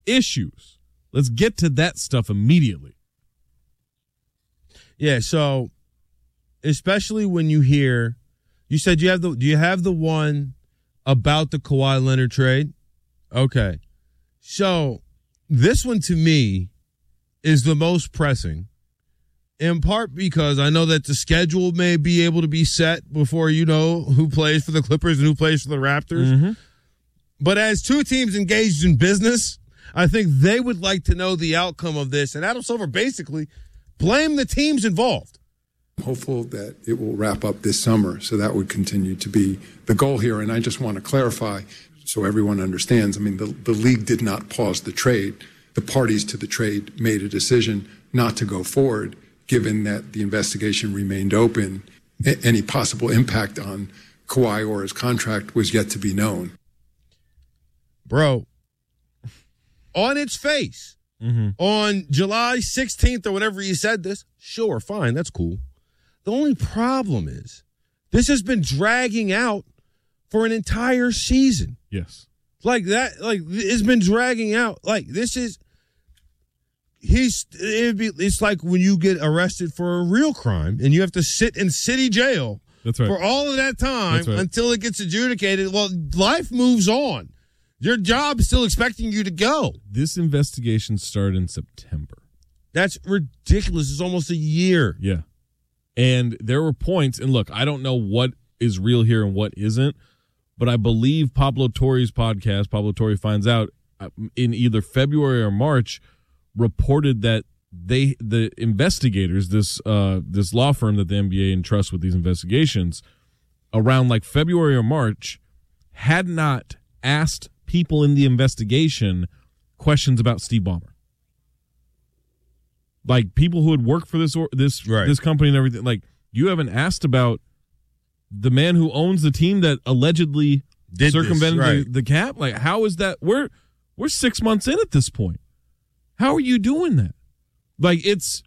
issues. Let's get to that stuff immediately. Yeah, so especially when you hear, you said do you have the one about the Kawhi Leonard trade? Okay. So this one to me is the most pressing, in part because I know that the schedule may be able to be set before you know who plays for the Clippers and who plays for the Raptors. Mm-hmm. But as two teams engaged in business, I think they would like to know the outcome of this. And Adam Silver basically blame the teams involved. Hopeful that it will wrap up this summer, so that would continue to be the goal here. And I just want to clarify so everyone understands. I mean, the league did not pause the trade. The parties to the trade made a decision not to go forward, given that the investigation remained open. Any possible impact on Kawhi or his contract was yet to be known. Bro, on its face, on July 16th or whenever you said this, sure, fine, that's cool. The only problem is this has been dragging out for an entire season. Yes. Like that, like it's been dragging out. Like this is, it's like when you get arrested for a real crime and you have to sit in city jail for all of that time until it gets adjudicated. Well, life moves on. Your job is still expecting you to go. This investigation started in September. That's ridiculous. It's almost a year. Yeah. And there were points, and look, I don't know what is real here and what isn't, but I believe Pablo Torre's podcast, Pablo Torre Finds Out, in either February or March, reported that the investigators, this law firm that the NBA entrusts with these investigations, around like February or March, had not asked people in the investigation questions about Steve Ballmer. Like people who had worked for this company and everything. Like you haven't asked about the man who owns the team that allegedly circumvented the cap. Like how is that? We're 6 months in at this point. How are you doing that? Like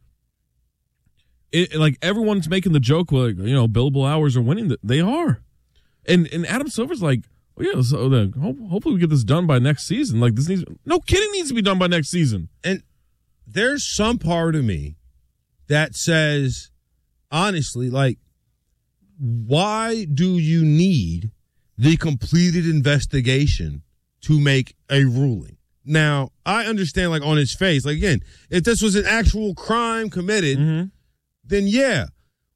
like everyone's making the joke like, you know, billable hours are winning. They are. And Adam Silver's like, well, yeah, so hopefully we get this done by next season. Like this needs to be done by next season. And there's some part of me that says, honestly, like, why do you need the completed investigation to make a ruling? Now, I understand, like, on its face, like, again, if this was an actual crime committed, then yeah,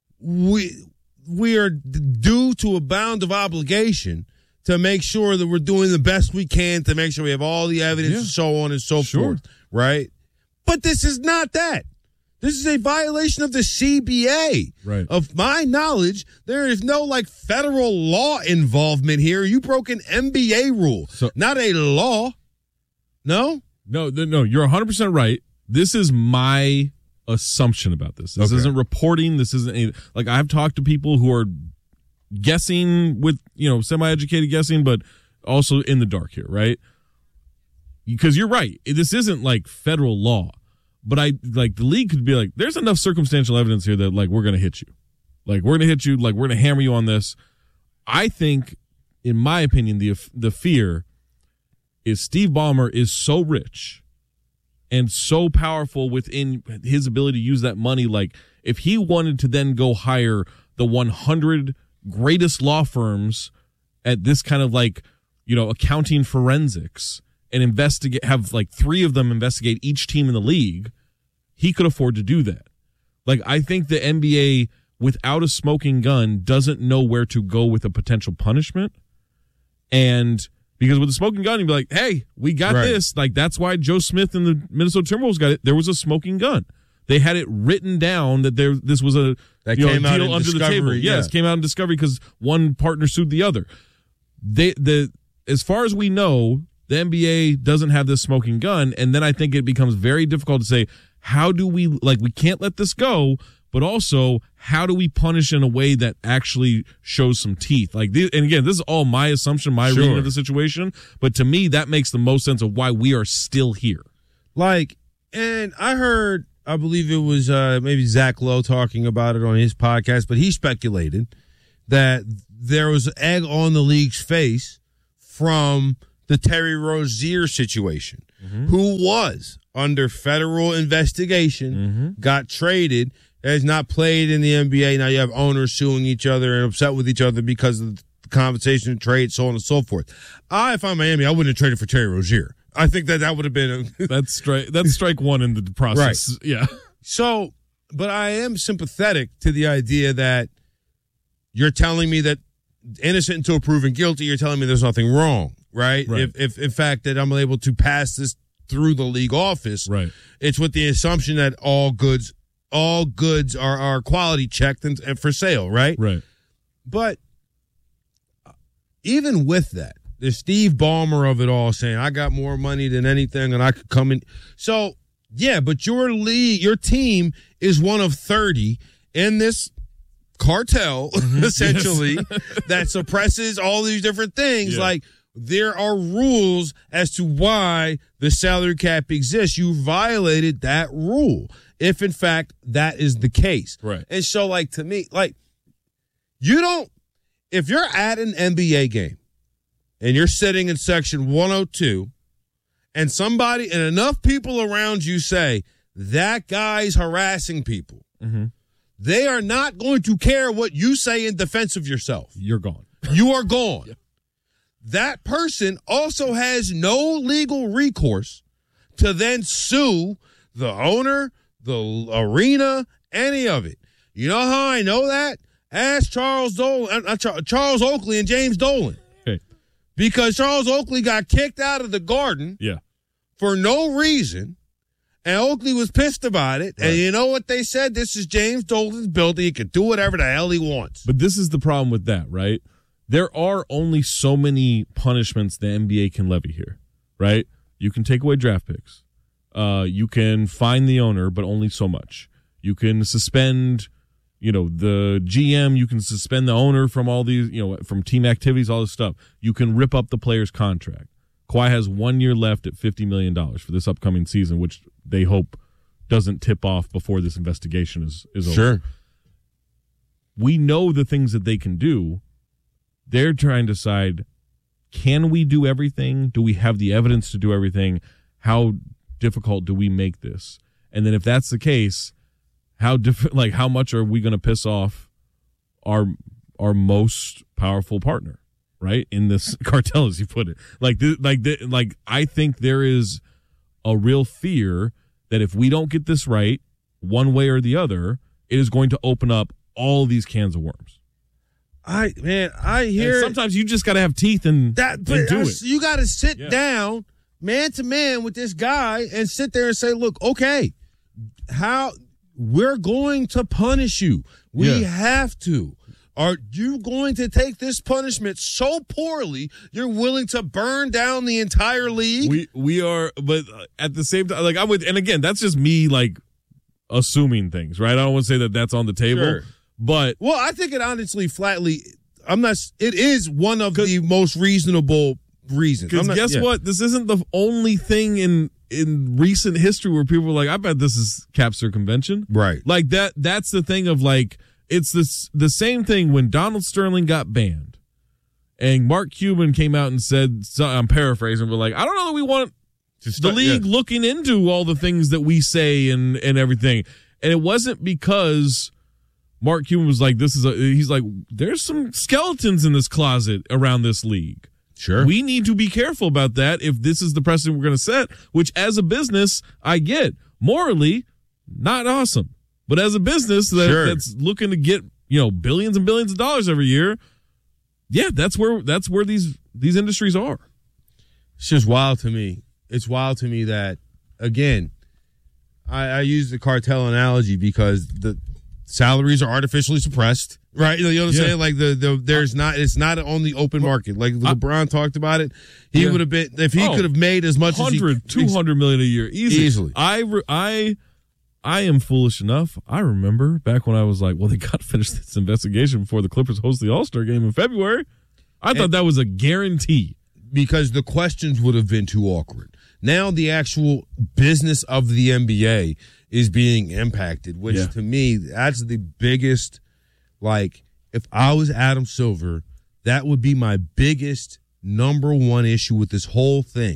we are due to a bound of obligation to make sure that we're doing the best we can to make sure we have all the evidence and so on and so forth, right? But this is not that. This is a violation of the CBA. Right. Of my knowledge, there is no like federal law involvement here. You broke an NBA rule, not a law. No? No, you're 100% right. This is my assumption about this. This isn't reporting. This isn't like I've talked to people who are guessing with, semi-educated guessing, but also in the dark here, right? Because you're right. This isn't like federal law. But the league could be like, there's enough circumstantial evidence here that like we're gonna hit you. Like we're gonna hit you, like we're gonna hammer you on this. I think, in my opinion, the fear is Steve Ballmer is so rich and so powerful within his ability to use that money. Like if he wanted to then go hire the 100 greatest law firms at this kind of like, accounting forensics and have like 3 of them investigate each team in the league, he could afford to do that. Like I think the NBA without a smoking gun doesn't know where to go with a potential punishment. And because with a smoking gun, you'd be like, hey, we got this. Like that's why Joe Smith and the Minnesota Timberwolves got it. There was a smoking gun. They had it written down that this was a came out deal under Discovery, the table. Yes, came out in Discovery because one partner sued the other. As far as we know, the NBA doesn't have this smoking gun, and then I think it becomes very difficult to say, how do we can't let this go, but also how do we punish in a way that actually shows some teeth? And again, this is all my assumption, my reading of the situation, but to me, that makes the most sense of why we are still here. And I heard, I believe it was maybe Zach Lowe talking about it on his podcast, but he speculated that there was egg on the league's face from the Terry Rozier situation, who was under federal investigation, got traded, has not played in the NBA. Now you have owners suing each other and upset with each other because of the compensation and trade, so on and so forth. If I'm Miami, I wouldn't have traded for Terry Rozier. I think that would have been that's strike one in the process. Right. Yeah. So, but I am sympathetic to the idea that you're telling me that innocent until proven guilty, you're telling me there's nothing wrong, right? If in fact that I'm able to pass this through the league office, right? It's with the assumption that all goods are quality checked and for sale, right? Right. But even with that, the Steve Ballmer of it all saying, I got more money than anything and I could come in. So, yeah, but your team is one of 30 in this cartel, essentially, that suppresses all these different things. Yeah. Like, there are rules as to why the salary cap exists. You violated that rule, if in fact that is the case. Right. And so, like, to me, like, if you're at an NBA game and you're sitting in section 102 and somebody and enough people around you say that guy's harassing people, they are not going to care what you say in defense of yourself. You're gone. You are gone. Yeah. That person also has no legal recourse to then sue the owner, the arena, any of it. You know how I know that? Ask Charles Oakley and James Dolan. Okay. Because Charles Oakley got kicked out of the Garden for no reason, and Oakley was pissed about it. Right. And you know what they said? This is James Dolan's building. He can do whatever the hell he wants. But this is the problem with that, right? There are only so many punishments the NBA can levy here, right? You can take away draft picks. You can fine the owner, but only so much. You can suspend the GM, you can suspend the owner from all these, from team activities, all this stuff. You can rip up the player's contract. Kawhi has 1 year left at $50 million for this upcoming season, which they hope doesn't tip off before this investigation is over. Sure. We know the things that they can do. They're trying to decide, can we do everything? Do we have the evidence to do everything? How difficult do we make this? And then if that's the case, how much are we going to piss off our most powerful partner, right? In this cartel, as you put it. I think there is a real fear that if we don't get this right, one way or the other, it is going to open up all these cans of worms. I hear. And sometimes you just got to have teeth and do it. You got to sit down man to man with this guy and sit there and say, look, okay, we're going to punish you. We have to. Are you going to take this punishment so poorly you're willing to burn down the entire league? We are, but at the same time, I'm with, and again, that's just me assuming things, right? I don't want to say that that's on the table, sure. But I think it honestly, flatly, it is one of the most reasonable reasons. Because guess what? This isn't the only thing in recent history where people were like, I bet this is cap circumvention. Right. Like that's the thing of it's the same thing when Donald Sterling got banned and Mark Cuban came out and said, I'm paraphrasing, but I don't know that we want the league looking into all the things that we say and everything. And it wasn't because Mark Cuban was like, he's like, there's some skeletons in this closet around this league. Sure. We need to be careful about that if this is the precedent we're going to set, which as a business, I get. Morally, not awesome. But as a business that's looking to get, billions and billions of dollars every year, that's where these industries are. It's just wild to me. It's wild to me that, again, I use the cartel analogy because the salaries are artificially suppressed. Right, you know what I'm saying? Like it's not on the open market. Like LeBron talked about it. He would have been, if he could have made as much as $200 million a year easily. I am foolish enough. I remember back when I was like, well, they got to finish this investigation before the Clippers host the All-Star game in February. I thought that was a guarantee because the questions would have been too awkward. Now the actual business of the NBA is being impacted, which to me, that's the biggest. If I was Adam Silver, that would be my biggest number one issue with this whole thing.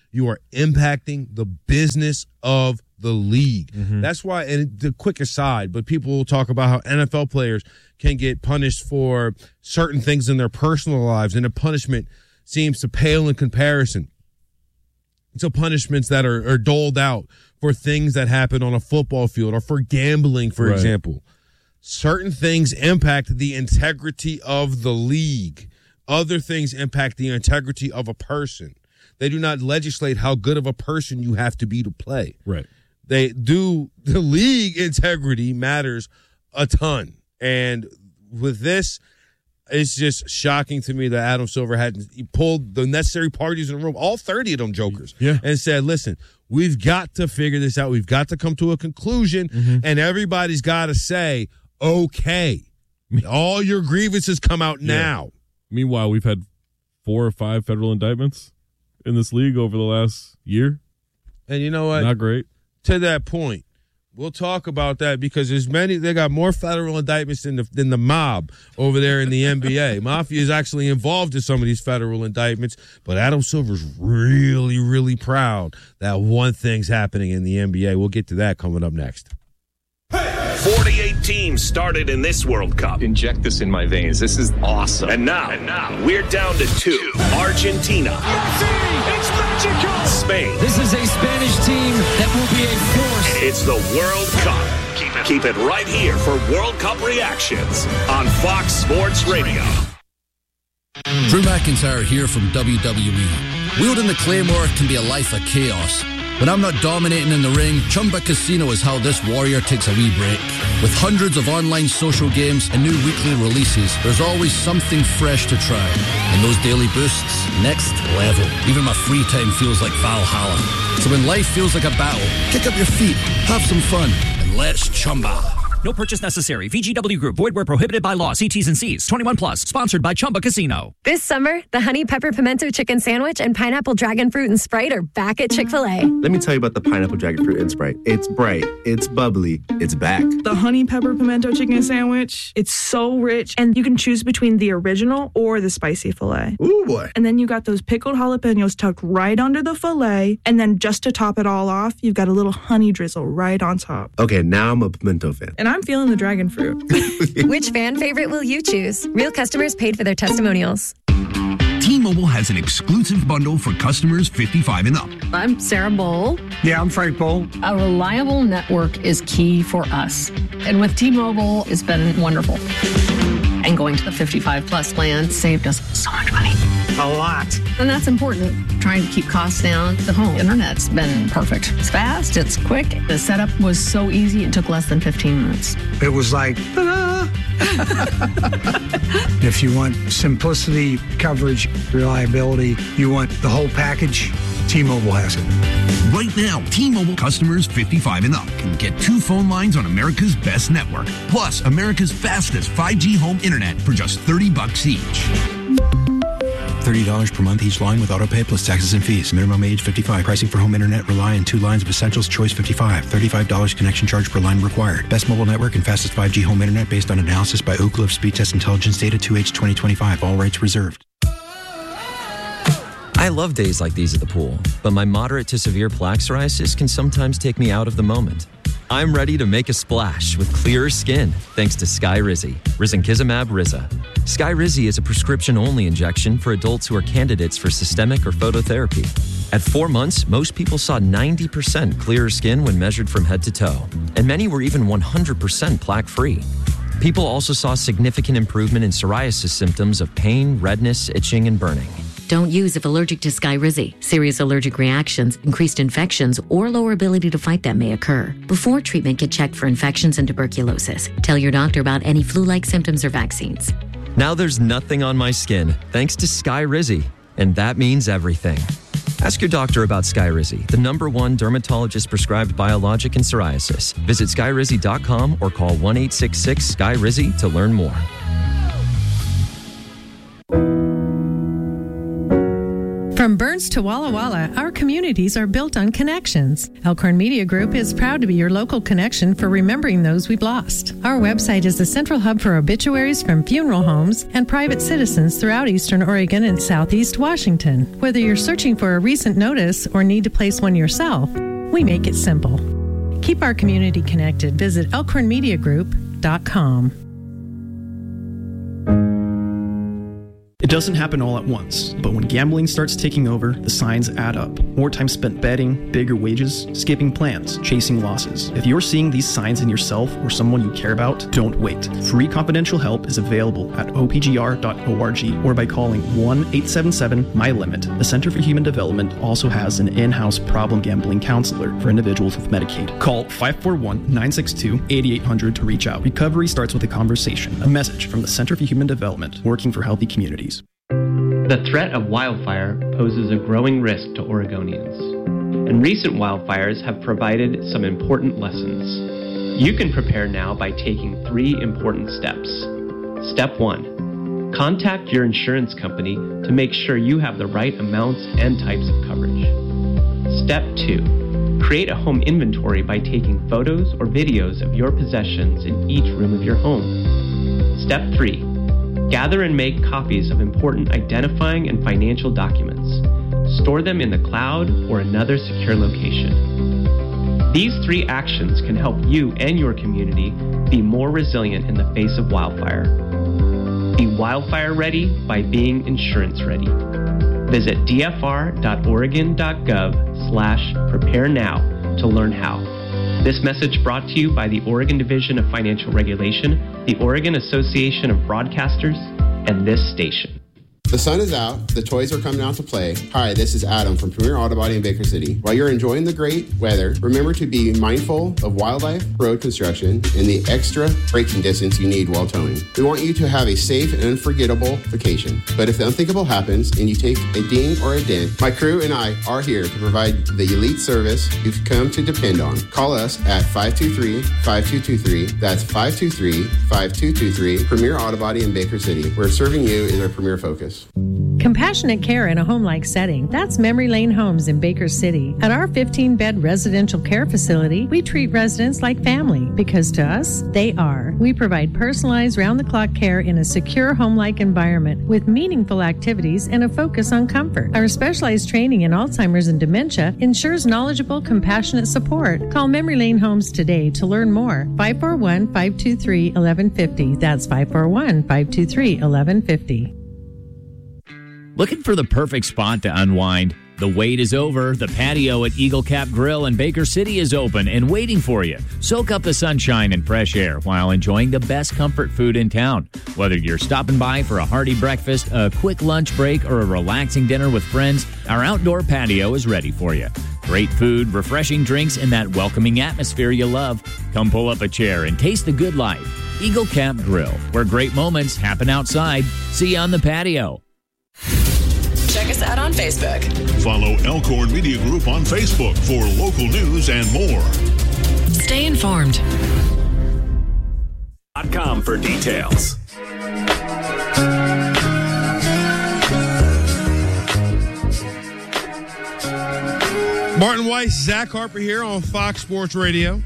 you are impacting the business of the league. That's why, and the quick aside, but people will talk about how NFL players can get punished for certain things in their personal lives, and the punishment seems to pale in comparison to punishments that are doled out for things that happen on a football field or for gambling, for example. Certain things impact the integrity of the league. Other things impact the integrity of a person. They do not legislate how good of a person you have to be to play. Right. They do. The league integrity matters a ton. And with this, it's just shocking to me that Adam Silver he pulled the necessary parties in the room, all 30 of them jokers, and said, listen, we've got to figure this out. We've got to come to a conclusion, and everybody's got to say, okay, all your grievances come out now. Meanwhile, we've had 4 or 5 federal indictments in this league over the last year. And you know what? Not great. To that point, we'll talk about that because they got more federal indictments than the mob over there in the NBA. Mafia is actually involved in some of these federal indictments, but Adam Silver's really, really proud that one thing's happening in the NBA. We'll get to that coming up next. 48 teams started in this World Cup. Inject this in my veins. This is awesome. And now we're down to 2. Argentina. Messi, it's magical. Spain. This is a Spanish team that will be a force. It's the World Cup. Keep it right here for World Cup reactions on Fox Sports Radio. Drew McIntyre here from WWE. Wielding the Claymore can be a life of chaos. When I'm not dominating in the ring, Chumba Casino is how this warrior takes a wee break. With hundreds of online social games and new weekly releases, there's always something fresh to try. And those daily boosts, next level. Even my free time feels like Valhalla. So when life feels like a battle, kick up your feet, have some fun, and let's Chumba. No purchase necessary. VGW Group. Void where prohibited by law. See T's and C's. 21 plus. Sponsored by Chumba Casino. This summer, the Honey Pepper Pimento Chicken Sandwich and Pineapple Dragon Fruit and Sprite are back at Chick-fil-A. Let me tell you about the Pineapple Dragon Fruit and Sprite. It's bright. It's bubbly. It's back. The Honey Pepper Pimento Chicken Sandwich. It's so rich, and you can choose between the original or the spicy filet. Ooh, boy. And then you got those pickled jalapenos tucked right under the filet, and then just to top it all off, you've got a little honey drizzle right on top. Okay, now I'm a pimento fan. And I'm feeling the dragon fruit. Which fan favorite will you choose? Real customers paid for their testimonials. T-Mobile has an exclusive bundle for customers 55 and up. I'm Sarah Bowl. Yeah, I'm Frank Bowl. A reliable network is key for us. And with T-Mobile, it's been wonderful. And going to the 55 plus plan saved us so much money. A lot. And that's important. Trying to keep costs down. The home internet's been perfect. It's fast. It's quick. The setup was so easy. It took less than 15 minutes. It was like, ta-da! If you want simplicity, coverage, reliability, you want the whole package, T-Mobile has it. Right now, T-Mobile customers 55 and up can get 2 phone lines on America's best network, plus America's fastest 5G home internet for just $30 each. $30 per month each line with autopay plus taxes and fees. Minimum age 55. Pricing for home internet rely on 2 lines of Essentials Choice 55. $35 connection charge per line required. Best mobile network and fastest 5G home internet based on analysis by Ookla of Speed Test Intelligence data 2H 2025. All rights reserved. I love days like these at the pool, but my moderate to severe plaque psoriasis can sometimes take me out of the moment. I'm ready to make a splash with clearer skin thanks to Skyrizi, Risankizumab Riza. Skyrizi is a prescription-only injection for adults who are candidates for systemic or phototherapy. At 4 months, most people saw 90% clearer skin when measured from head to toe, and many were even 100% plaque-free. People also saw significant improvement in psoriasis symptoms of pain, redness, itching, and burning. Don't use if allergic to Skyrizi. Serious allergic reactions, increased infections, or lower ability to fight them may occur. Before treatment, get checked for infections and tuberculosis. Tell your doctor about any flu-like symptoms or vaccines. Now there's nothing on my skin thanks to Skyrizi, and that means everything. Ask your doctor about Skyrizi, the #1 dermatologist-prescribed biologic in psoriasis. Visit Skyrizi.com or call 1-866-SKYRIZI to learn more. From Burns to Walla Walla, our communities are built on connections. Elkhorn Media Group is proud to be your local connection for remembering those we've lost. Our website is the central hub for obituaries from funeral homes and private citizens throughout Eastern Oregon and Southeast Washington. Whether you're searching for a recent notice or need to place one yourself, we make it simple. Keep our community connected. Visit elkhornmediagroup.com. It doesn't happen all at once, but when gambling starts taking over, the signs add up. More time spent betting, bigger wages, skipping plans, chasing losses. If you're seeing these signs in yourself or someone you care about, don't wait. Free confidential help is available at opgr.org or by calling 1-877-MY-LIMIT. The Center for Human Development also has an in-house problem gambling counselor for individuals with Medicaid. Call 541-962-8800 to reach out. Recovery starts with a conversation. A message from the Center for Human Development, working for healthy communities. The threat of wildfire poses a growing risk to Oregonians, and recent wildfires have provided some important lessons. You can prepare now by taking 3 important steps. Step 1. Contact your insurance company to make sure you have the right amounts and types of coverage. Step 2. Create a home inventory by taking photos or videos of your possessions in each room of your home. Step 3. Gather and make copies of important identifying and financial documents. Store them in the cloud or another secure location. These 3 actions can help you and your community be more resilient in the face of wildfire. Be wildfire ready by being insurance ready. Visit dfr.oregon.gov/prepare now to learn how. This message brought to you by the Oregon Division of Financial Regulation, the Oregon Association of Broadcasters, and this station. The sun is out. The toys are coming out to play. Hi, this is Adam from Premier Auto Body in Baker City. While you're enjoying the great weather, remember to be mindful of wildlife, road construction, and the extra braking distance you need while towing. We want you to have a safe and unforgettable vacation. But if the unthinkable happens and you take a ding or a dent, my crew and I are here to provide the elite service you've come to depend on. Call us at 523-5223. That's 523-5223. Premier Auto Body in Baker City, where serving you is our premier focus. Compassionate care in a home-like setting. That's Memory Lane Homes in Baker City. At our 15-bed residential care facility, we treat residents like family because to us, they are. We provide personalized round-the-clock care in a secure home-like environment with meaningful activities and a focus on comfort. Our specialized training in Alzheimer's and dementia ensures knowledgeable, compassionate support. Call Memory Lane Homes today to learn more. 541-523-1150. That's 541-523-1150. Looking for the perfect spot to unwind? The wait is over. The patio at Eagle Cap Grill in Baker City is open and waiting for you. Soak up the sunshine and fresh air while enjoying the best comfort food in town. Whether you're stopping by for a hearty breakfast, a quick lunch break, or a relaxing dinner with friends, our outdoor patio is ready for you. Great food, refreshing drinks, and that welcoming atmosphere you love. Come pull up a chair and taste the good life. Eagle Cap Grill, where great moments happen outside. See you on the patio. Check us out on Facebook. Follow Elkhorn Media Group on Facebook for local news and more. Stay informed. .com for details. Martin Weiss, Zach Harper here on Fox Sports Radio.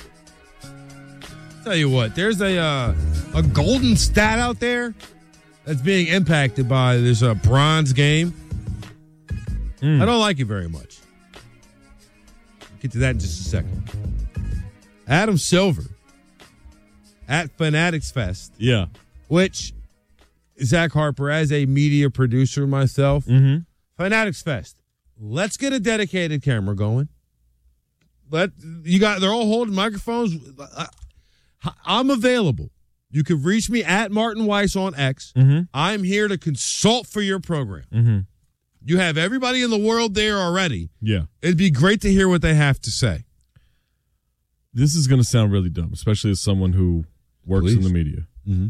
Tell you what, there's a golden stat out there that's being impacted by this bronze game. I don't like it very much. I'll get to that in just a second. Adam Silver at Fanatics Fest. Yeah. Which, Zach Harper, as a media producer myself, Fanatics Fest. Let's get a dedicated camera going. They're all holding microphones. I'm available. You can reach me at Martin Weiss on X. I'm here to consult for your program. You have everybody in the world there already. Yeah. It'd be great to hear what they have to say. This is going to sound really dumb, especially as someone who works in the media.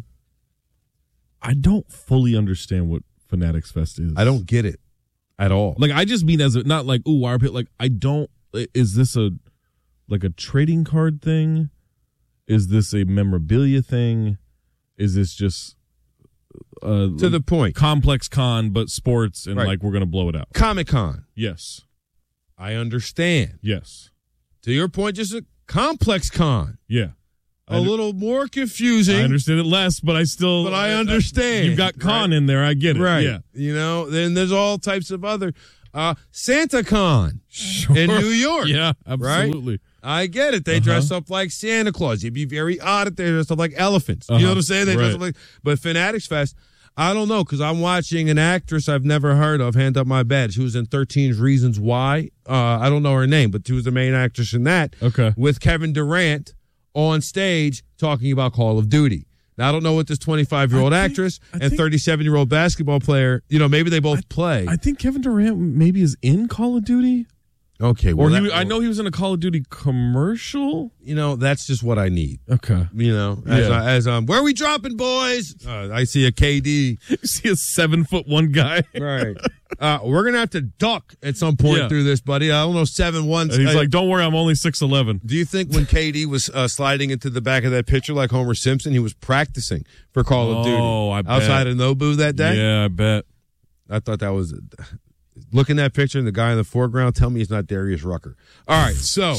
I don't fully understand what Fanatics Fest is. I don't get it at all. Like, I just mean as a, not like, ooh, wire pit. Like, I don't, is this a trading card thing? Is this a memorabilia thing? Is this just to the point. Complex Con, but sports, and Right. like we're going to blow it out. Comic-Con. Yes. I understand. Yes. To your point, just a complex con. Yeah. A little more confusing. I understand it less, but I understand. You've got con in there. I get it. Right. Yeah. You know, then there's all types of other Santa Con in New York. Yeah, absolutely. Right? I get it. They dress up like Santa Claus. You'd be very odd if they dressed up like elephants. You know what I'm saying? They dress up like, but Fanatics Fest, I don't know, because I'm watching an actress I've never heard of, hand up my badge. She was in 13 Reasons Why. I don't know her name, but she was the main actress in that. Okay. With Kevin Durant on stage talking about Call of Duty. Now, I don't know what this 25-year-old actress and 37-year-old basketball player, you know, maybe they both play. I think Kevin Durant maybe is in Call of Duty. Okay. Well, I know he was in a Call of Duty commercial. You know, that's just what I need. Okay. You know, as where are we dropping, boys? I see a KD. You see a 7'1" guy. Right. We're going to have to duck at some point through this, buddy. I don't know, 7'1". He's like, don't worry, I'm only 6'11". Do you think when KD was sliding into the back of that picture like Homer Simpson, he was practicing for Call of Duty? Oh, I bet. Outside of Nobu that day? Yeah, I bet. I thought that was... Looking at that picture and the guy in the foreground, tell me he's not Darius Rucker. All right, so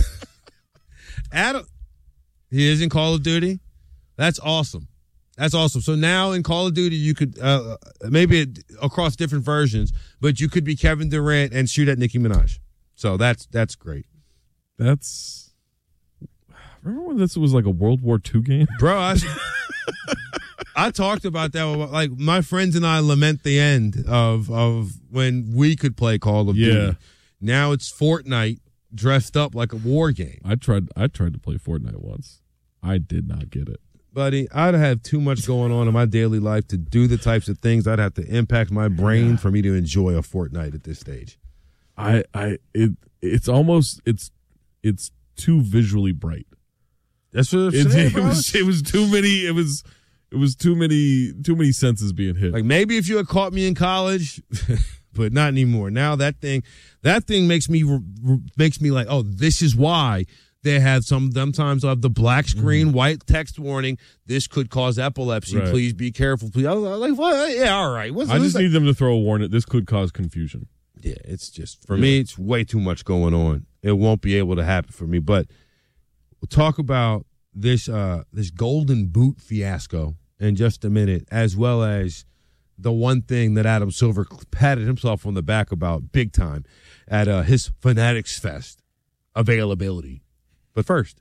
Adam, he is in Call of Duty. That's awesome. That's awesome. So now in Call of Duty, you could maybe across different versions, but you could be Kevin Durant and shoot at Nicki Minaj. So that's great. That's remember when this was like a World War II game, bro. I talked about that. Like my friends and I lament the end of when we could play Call of Duty. Now it's Fortnite dressed up like a war game. I tried to play Fortnite once. I did not get it, buddy. I'd have too much going on in my daily life to do the types of things I'd have to impact my brain for me to enjoy a Fortnite at this stage. It's too visually bright. That's what I'm saying. It was too many. It was too many senses being hit. Like maybe if you had caught me in college, but not anymore. Now that thing makes me like, oh, this is why they have sometimes of the black screen, white text warning. This could cause epilepsy. Right. Please be careful. Please. I was like, what? Yeah, all right. I just need them to throw a warning. This could cause confusion. Yeah, it's just for me. It's way too much going on. It won't be able to happen for me. But we'll talk about this Golden Boot fiasco in just a minute, as well as the one thing that Adam Silver patted himself on the back about big time at his Fanatics Fest availability. But first,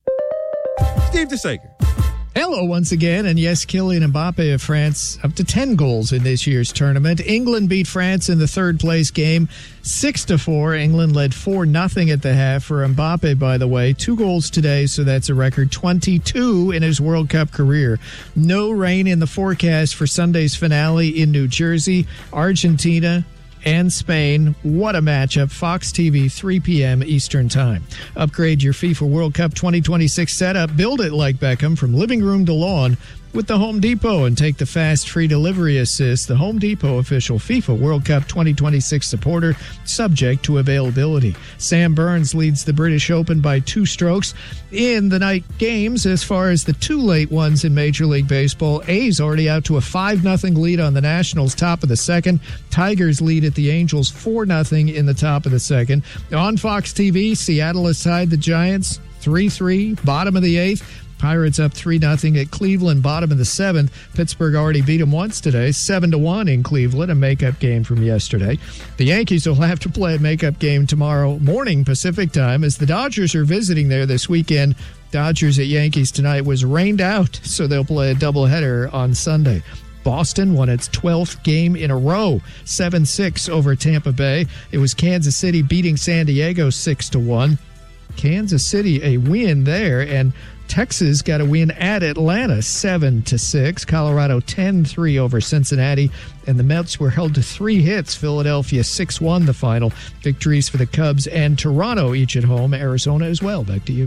Steve DeSaker. Hello once again, and yes, Kylian Mbappe of France up to 10 goals in this year's tournament. England beat France in the third place game 6-4. England led 4-0 at the half for Mbappe, by the way. 2 goals today, so that's a record 22 in his World Cup career. No rain in the forecast for Sunday's finale in New Jersey. Argentina and Spain. What a matchup. Fox TV, 3 p.m. Eastern Time. Upgrade your FIFA World Cup 2026 setup. Build it like Beckham from living room to lawn with the Home Depot and take the fast free delivery assist. The Home Depot official FIFA World Cup 2026 supporter, subject to availability. Sam Burns leads the British Open by 2 strokes in the night games. As far as the 2 late ones in Major League Baseball, A's already out to a 5-0 lead on the Nationals, top of the second. Tigers lead at the Angels 4-0 in the top of the second. On Fox TV, Seattle has tied the Giants 3-3, bottom of the 8th. Pirates up 3-0 at Cleveland, bottom of the 7th. Pittsburgh already beat them once today, 7-1 in Cleveland, a makeup game from yesterday. The Yankees will have to play a makeup game tomorrow morning Pacific time as the Dodgers are visiting there this weekend. Dodgers at Yankees tonight was rained out, so they'll play a doubleheader on Sunday. Boston won its 12th game in a row, 7-6 over Tampa Bay. It was Kansas City beating San Diego 6-1. Kansas City a win there, and Texas got a win at Atlanta 7-6. Colorado 10-3 over Cincinnati, and the Mets were held to 3 hits. Philadelphia 6-1 the final. Victories for the Cubs and Toronto each at home. Arizona as well. Back to you.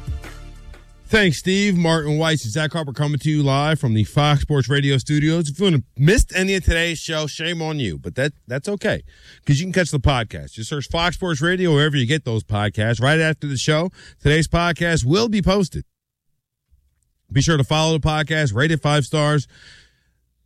Thanks, Steve. Martin Weiss and Zach Harper coming to you live from the Fox Sports Radio studios. If you missed any of today's show, shame on you, but that's okay because you can catch the podcast. Just search Fox Sports Radio wherever you get those podcasts. Right after the show, today's podcast will be posted. Be sure to follow the podcast, rate it 5 stars,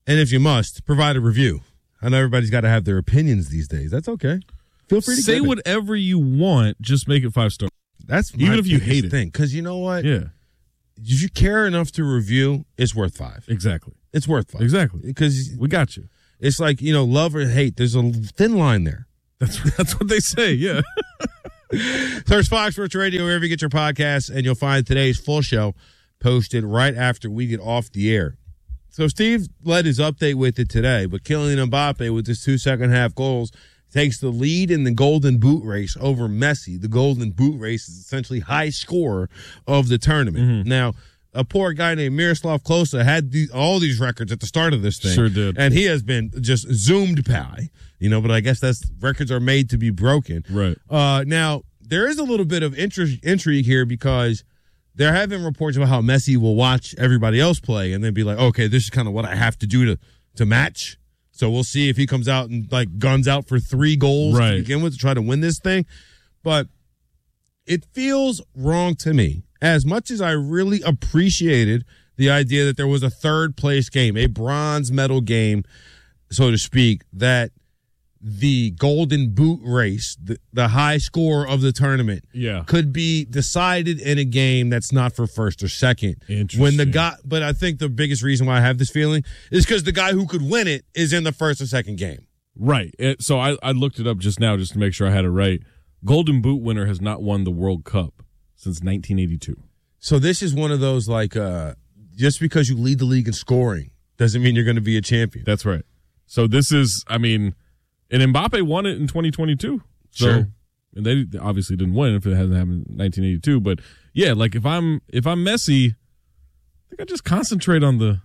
And if you must, provide a review. I know everybody's got to have their opinions these days. That's okay. Feel free to say whatever you want. Just make it 5 stars. That's even if you hate it. Because you know what? Yeah. If you care enough to review, it's worth 5. Exactly. It's worth 5. Exactly. Because we got you. It's like, love or hate. There's a thin line there. That's what they say. Yeah. There's Fox Sports Radio wherever you get your podcasts, and you'll find today's full show posted right after we get off the air. So Steve led his update with it today, but Kylian Mbappe with his 2 second-half goals takes the lead in the Golden Boot race over Messi. The Golden Boot race is essentially high scorer of the tournament. Mm-hmm. Now, a poor guy named Miroslav Klose had all these records at the start of this thing. Sure did. And he has been just zoomed by, but I guess records are made to be broken. Right. Now, there is a little bit of intrigue here because there have been reports about how Messi will watch everybody else play and then be like, okay, this is kind of what I have to do to match. So we'll see if he comes out and guns out for 3 goals to begin with to try to win this thing. But it feels wrong to me. As much as I really appreciated the idea that there was a 3rd place game, a bronze medal game, so to speak, that the Golden Boot race, the high score of the tournament, could be decided in a game that's not for first or second. Interesting. But I think the biggest reason why I have this feeling is because the guy who could win it is in the first or second game. Right. So I looked it up just now just to make sure I had it right. Golden Boot winner has not won the World Cup since 1982. So this is one of those just because you lead the league in scoring doesn't mean you're going to be a champion. That's right. So this is, and Mbappe won it in 2022. So, sure. And they obviously didn't win if it hasn't happened in 1982. But yeah, if I'm Messi, I think I just concentrate on the.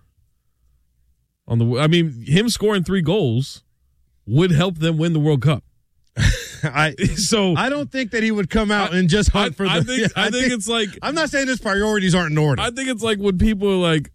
Him scoring 3 goals would help them win the World Cup. I don't think that he would come out and just hunt for the. I think it's like, I'm not saying his priorities aren't in order. I think it's like when people are like,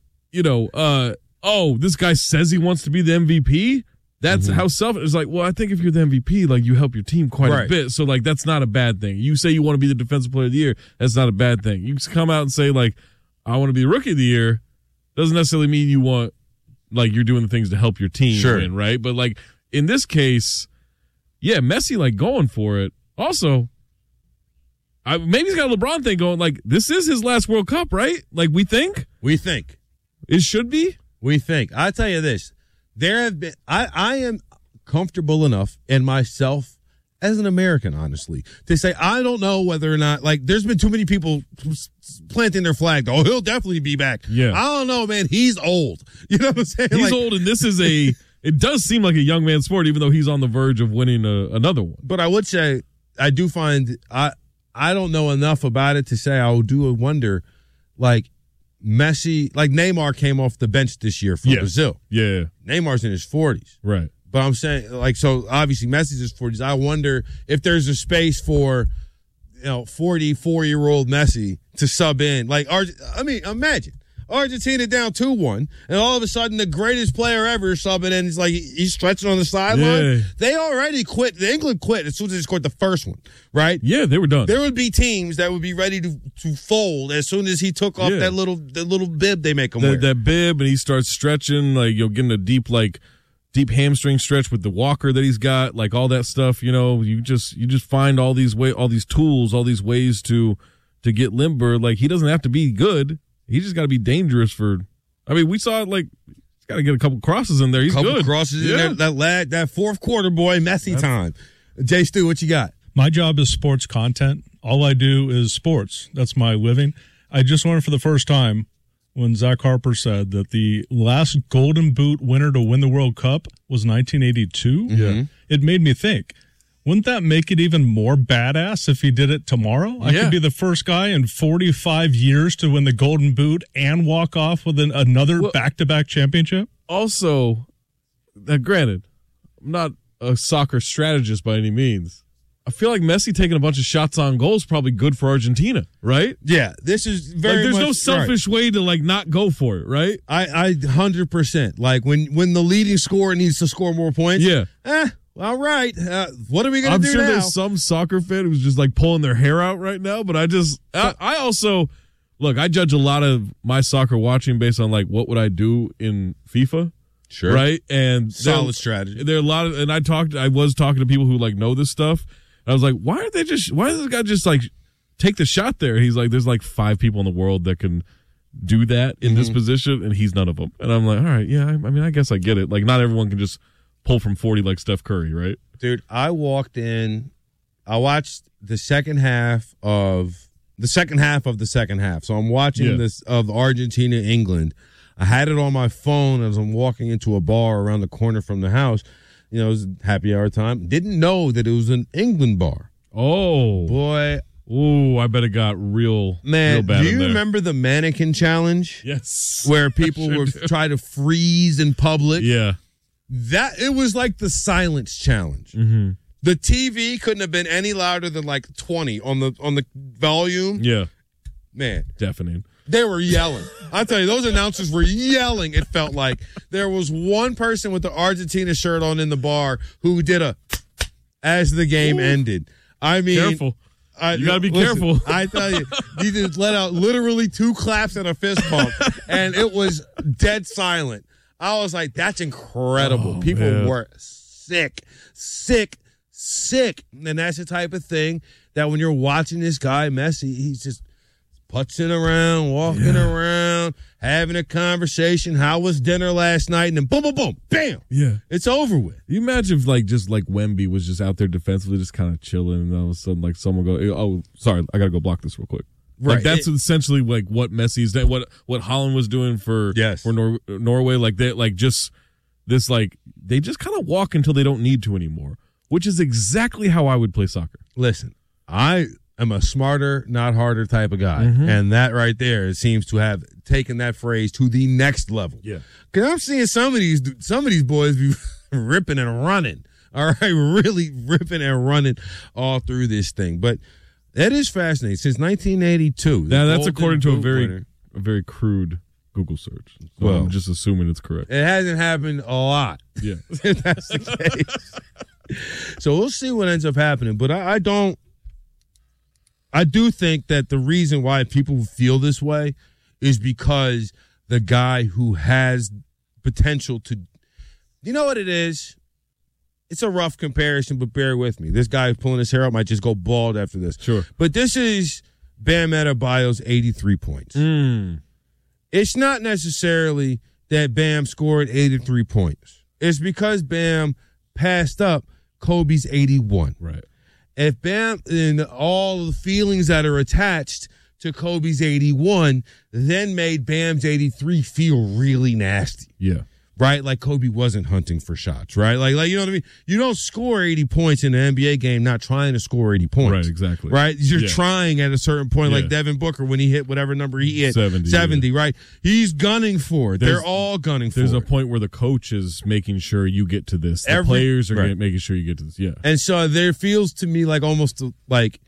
this guy says he wants to be the MVP. That's how selfish. It's like, well, I think if you're the MVP, you help your team quite a bit. So that's not a bad thing. You say you want to be the defensive player of the year. That's not a bad thing. You just come out and say I want to be the rookie of the year. Doesn't necessarily mean you want you're doing the things to help your team win, right? But in this case. Yeah, Messi going for it. Also, maybe he's got a LeBron thing going. This is his last World Cup, right? We think. It should be. We think. I tell you this: there have been. I am comfortable enough in myself as an American, honestly, to say I don't know whether or not. There's been too many people planting their flag. Oh, he'll definitely be back. Yeah, I don't know, man. He's old. You know what I'm saying? He's old, and this is a. It does seem like a young man's sport, even though he's on the verge of winning another one. But I would say I do find I don't know enough about it to say I do wonder, Messi, Neymar came off the bench this year for Brazil. Yeah, Neymar's in his 40s, right? But I'm saying so obviously Messi's in his 40s. I wonder if there's a space for 44-year-old Messi to sub in. Imagine. Argentina down 2-1, and all of a sudden the greatest player ever is subbing in. He's stretching on the sideline. Yeah. They already quit. England quit as soon as they scored the first one, right? Yeah, they were done. There would be teams that would be ready to fold as soon as he took off that little bib they make him wear. That bib, and he starts stretching, you'll get in a deep hamstring stretch with the walker that he's got, all that stuff. You just find all these tools, all these ways to get limber. He doesn't have to be good. He just got to be dangerous we saw he's got to get a couple crosses in there. He's good. Crosses in there. That fourth quarter, boy, Messi time. Jay Stu, what you got? My job is sports content. All I do is sports. That's my living. I just learned for the first time when Zach Harper said that the last Golden Boot winner to win the World Cup was 1982. Yeah. It made me think. Wouldn't that make it even more badass if he did it tomorrow? I could be the first guy in 45 years to win the Golden Boot and walk off with another back-to-back championship. Also, granted, I'm not a soccer strategist by any means. I feel like Messi taking a bunch of shots on goal is probably good for Argentina, right? Yeah, this is very there's much, no selfish way to not go for it, right? I 100%. When the leading scorer needs to score more points. Yeah. All right. What are we going to do now? I'm sure there's some soccer fan who's just pulling their hair out right now, but I also look, I judge a lot of my soccer watching based on what would I do in FIFA. Sure. Right? And solid strategy. There are a lot of, and I was talking to people who like know this stuff. And I was like, why does this guy just like take the shot there? He's like, there's like 5 people in the world that can do that in this position, and he's none of them. And I'm like, all right, yeah, I mean, I guess I get it. Like, not everyone can just pull from 40 like Steph Curry, right? Dude, I watched the second half of the second half. So I'm watching this of Argentina, England. I had it on my phone as I'm walking into a bar around the corner from the house. You know, it was happy hour time. Didn't know that it was an England bar. Oh. Boy. Ooh, I bet it got real bad. Do you remember the mannequin challenge? Yes. Where people would try to freeze in public? Yeah. It was like the silence challenge. Mm-hmm. The TV couldn't have been any louder than like 20 on the volume. Yeah. Man. Deafening. They were yelling. I'll tell you, those announcers were yelling, it felt like. There was one person with the Argentina shirt on in the bar who did as the game ended. I mean. Careful. You got to be careful. I tell you, he just let out literally 2 claps and a fist bump, and it was dead silent. I was like, that's incredible. People were sick. And that's the type of thing that when you're watching this guy, Messi, he's just putzing around, walking around, having a conversation. How was dinner last night? And then boom, boom, boom, bam. Yeah. It's over with. You imagine if like Wemby was just out there defensively, just kind of chilling, and all of a sudden like someone go, oh, sorry, I got to go block this real quick. Right. Like that's essentially like what Messi's done, what Holland was doing for Norway. Like they like just this like they just kind of walk until they don't need to anymore, which is exactly how I would play soccer. Listen, I'm a smarter, not harder type of guy. Mm-hmm. And that right there seems to have taken that phrase to the next level. Yeah. Because I'm seeing some of these boys be ripping and running. All right, really ripping and running all through this thing. But that is fascinating. Since 1982. Now, that's according to a very crude Google search. So well, I'm just assuming it's correct. It hasn't happened a lot. Yeah. If that's the case. So we'll see what ends up happening. But I do think that the reason why people feel this way is because the guy who has potential to, you know what it is? It's a rough comparison, but bear with me. This guy pulling his hair out might just go bald after this. Sure. But this is Bam Adebayo's 83 points. It's not necessarily that Bam scored 83 points. It's because Bam passed up Kobe's 81. Right. If Bam and all the feelings that are attached to Kobe's 81 then made Bam's 83 feel really nasty. Yeah. Right? Like Kobe wasn't hunting for shots, right? Like you know what I mean? You don't score 80 points in an NBA game not trying to score 80 points. Right, exactly. Right? You're trying at a certain point, like Devin Booker when he hit whatever number he hit. 70, right? He's gunning for it. They're all gunning for it. There's a point where the coach is making sure you get to this. The players are making sure you get to this. Yeah. And so there feels to me like almost like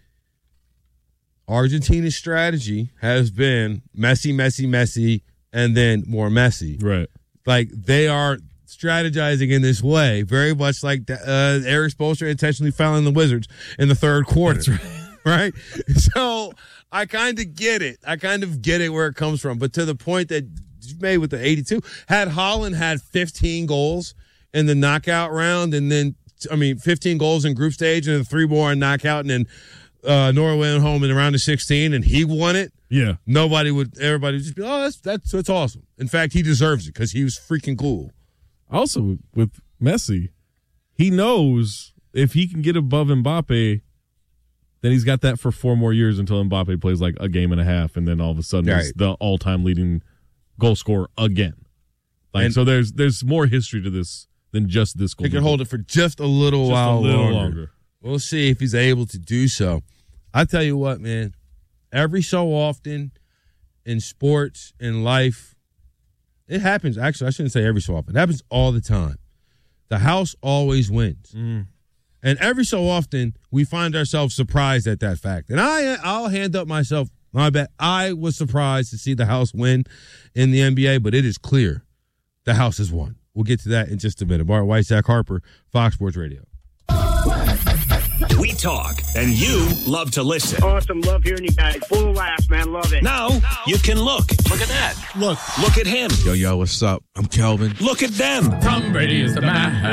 Argentina's strategy has been Messi, and then more Messi. Right. Like they are strategizing in this way, very much like Eric Spoelstra intentionally fouling the Wizards in the third quarter. That's right. Right? So I kind of get it. I kind of get it where it comes from. But to the point that you made with the 82, had Holland had 15 goals in the knockout round, and then, 15 goals in group stage and then 3 more in knockout, and then Norway went home in the round of 16 and he won it. Yeah. Everybody would just be, oh, that's awesome. In fact, he deserves it because he was freaking cool. Also, with Messi, he knows if he can get above Mbappe, then he's got that for 4 more years until Mbappe plays like a game and a half, and then all of a sudden he's the all-time leading goal scorer again. So there's more history to this than just this goal. He can hold it for just a little while longer. We'll see if he's able to do so. I tell you what, man, every so often in sports, in life, it happens. Actually, I shouldn't say every so often. It happens all the time. The house always wins. And every so often, we find ourselves surprised at that fact. And I'll hand up myself, my bet. I was surprised to see the house win in the NBA, but it is clear the house has won. We'll get to that in just a minute. Bart White, Zach Harper, Fox Sports Radio. We talk, and you love to listen. Awesome. Love hearing you guys. Full of laughs, man. Love it. Now you can look. Look at that. Look at him. Yo, what's up? I'm Kelvin. Look at them. Tom Brady is the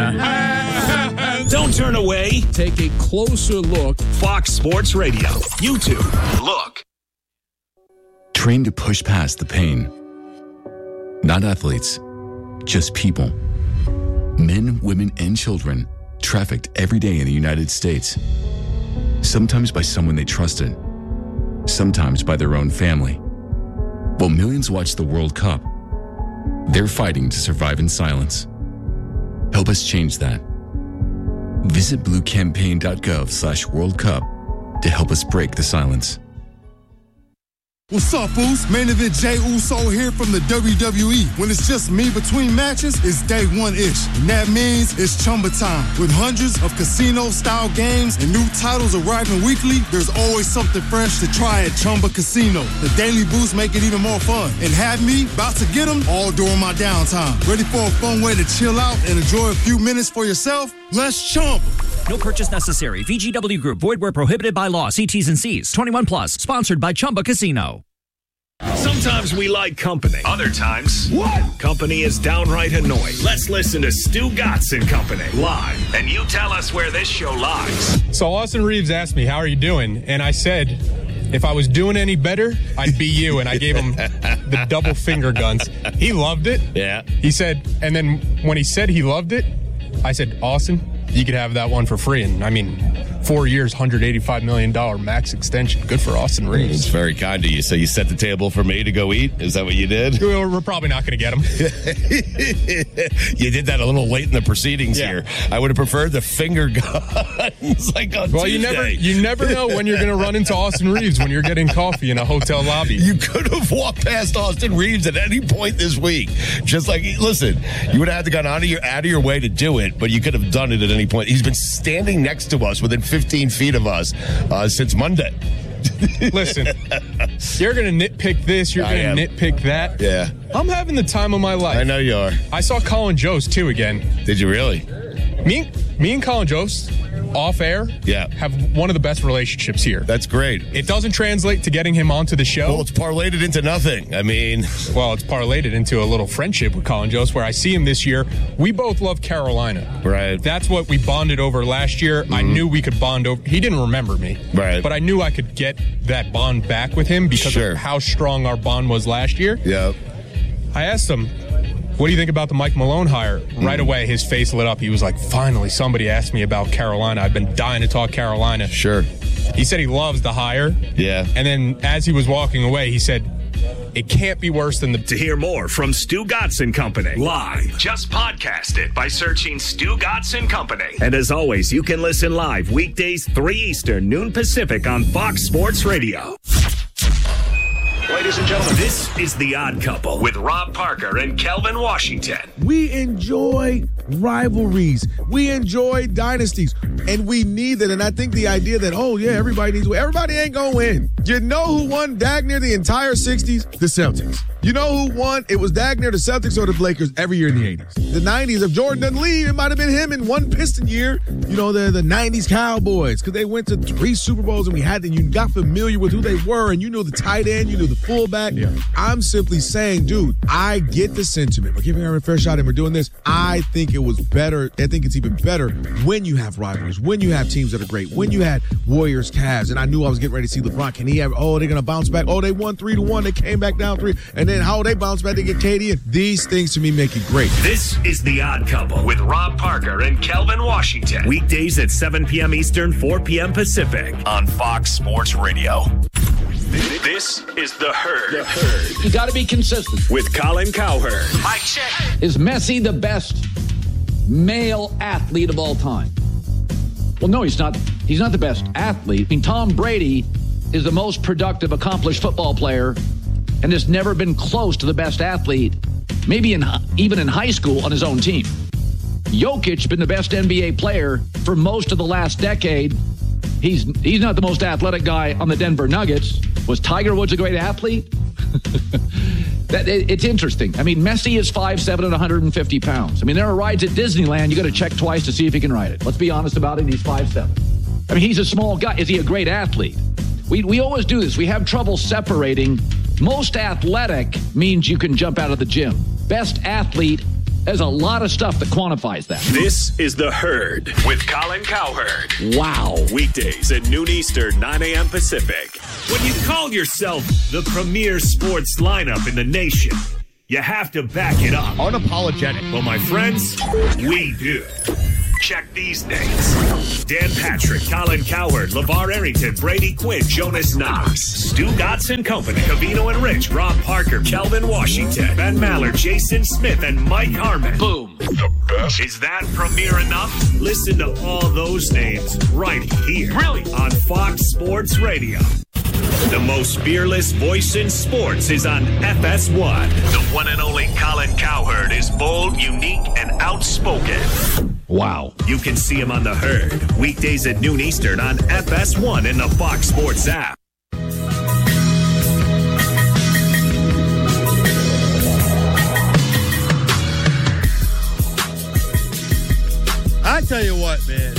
man. Don't turn away. Take a closer look. Fox Sports Radio. YouTube. Look. Train to push past the pain. Not athletes, just people. Men, women, and children trafficked every day in the United States. Sometimes by someone they trusted, sometimes by their own family. While millions watch the World Cup, they're fighting to survive in silence. Help us change that. Visit bluecampaign.gov/World Cup to help us break the silence. What's up, Boost? Main event Jey Uso here from the WWE. When it's just me between matches, it's day one-ish. And that means it's Chumba time. With hundreds of casino-style games and new titles arriving weekly, there's always something fresh to try at Chumba Casino. The Daily Boost make it even more fun. And have me about to get them all during my downtime. Ready for a fun way to chill out and enjoy a few minutes for yourself? Let's Chumba. No purchase necessary. VGW Group. Void where prohibited by law. See T's and C's. 21 plus. Sponsored by Chumba Casino. Sometimes we like company. Other times, company is downright annoying. Let's listen to Stu Gatz and Company live, and you tell us where this show lies. So Austin Reeves asked me, how are you doing? And I said, if I was doing any better, I'd be you. And I gave him the double finger guns. He loved it. Yeah. He said, and then when he said he loved it, I said, Austin, you could have that one for free. And I mean, 4 years, $185 million max extension. Good for Austin Reeves. It's very kind of you. So you set the table for me to go eat? Is that what you did? We're probably not going to get him. You did that a little late in the proceedings here. I would have preferred the finger guns like on Tuesday. you never know when you're going to run into Austin Reeves when you're getting coffee in a hotel lobby. You could have walked past Austin Reeves at any point this week. Just like, listen, you would have had to go out of your way to do it, but you could have done it at any point. He's been standing next to us within 15 feet of us since Monday. Listen, you're going to nitpick this, you're going to nitpick that. Yeah. I'm having the time of my life. I know you are. I saw Colin Jost, too, again. Did you really? Me and Colin Jost, off air, have one of the best relationships here. That's great. It doesn't translate to getting him onto the show. Well, it's parlayed it into nothing. I mean... Well, it's parlayed it into a little friendship with Colin Jost, where I see him this year. We both love Carolina. Right. That's what we bonded over last year. I knew we could bond over... He didn't remember me. Right. But I knew I could get that bond back with him because of how strong our bond was last year. Yeah. I asked him, what do you think about the Mike Malone hire? Right away, his face lit up. He was like, finally, somebody asked me about Carolina. I've been dying to talk Carolina. Sure. He said he loves the hire. Yeah. And then as he was walking away, he said, it can't be worse than the... To hear more from Stu Gatz and Company live, just podcast it by searching Stu Gatz and Company. And as always, you can listen live weekdays 3 Eastern, noon Pacific on Fox Sports Radio. Ladies and gentlemen, this is The Odd Couple with Rob Parker and Kelvin Washington. We enjoy rivalries. We enjoy dynasties. And we need that. And I think the idea that, everybody needs to win. Everybody ain't going to win. You know who won dag near the entire 60s? The Celtics. You know who won? It was dag near the Celtics or the Lakers every year in the 80s. The 90s, if Jordan doesn't leave, it might have been him in one Piston year. You know, the 90s Cowboys, because they went to 3 Super Bowls and you got familiar with who they were and you knew the tight end, you knew the fullback. Yeah. I'm simply saying, dude, I get the sentiment. We're giving Aaron a fair shot and we're doing this. I think it was better. I think it's even better when you have rivalries, when you have teams that are great, when you had Warriors, Cavs, and I knew I was getting ready to see LeBron. Can he have, they're going to bounce back. They won 3-1. They came back down 3. And then how they bounce back, they get KD. And these things to me make it great. This is The Odd Couple with Rob Parker and Kelvin Washington. Weekdays at 7 p.m. Eastern, 4 p.m. Pacific on Fox Sports Radio. This is The Herd. The Herd. You got to be consistent. With Colin Cowherd. Mike check. Is Messi the best male athlete of all time? Well, no, he's not. He's not the best athlete. I mean, Tom Brady is the most productive, accomplished football player and has never been close to the best athlete, maybe even in high school on his own team. Jokic been the best NBA player for most of the last decade. He's not the most athletic guy on the Denver Nuggets. Was Tiger Woods a great athlete? It's interesting. I mean, Messi is 5'7" and 150 pounds. I mean, there are rides at Disneyland you got to check twice to see if he can ride it. Let's be honest about it. He's 5'7". I mean, he's a small guy. Is he a great athlete? We always do this. We have trouble separating. Most athletic means you can jump out of the gym. Best athlete, there's a lot of stuff that quantifies that. This is The Herd with Colin Cowherd. Wow. Weekdays at noon Eastern, 9 a.m. Pacific. When you call yourself the premier sports lineup in the nation, you have to back it up. Unapologetic. Well, my friends, we do. Check these names. Dan Patrick, Colin Cowherd, LeVar Arrington, Brady Quinn, Jonas Knox, Stu Gotts Company, Covino and Rich, Rob Parker, Kelvin Washington, Ben Maller, Jason Smith, and Mike Harmon. Boom. The best. Is that premiere enough? Listen to all those names right here. Really? On Fox Sports Radio. The most fearless voice in sports is on FS1. The one and only Colin Cowherd is bold, unique, and outspoken. Wow. You can see him on The Herd, weekdays at noon Eastern on FS1 and the Fox Sports app. I tell you what, man.